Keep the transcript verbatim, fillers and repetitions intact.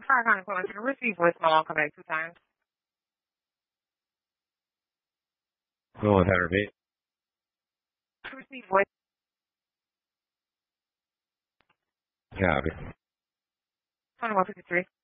Hi, Connie Quillen. You can receive voicemail. I'll come back two times. Go on, Hunter, mate. Receive voice. Copy. twenty-one fifty-three.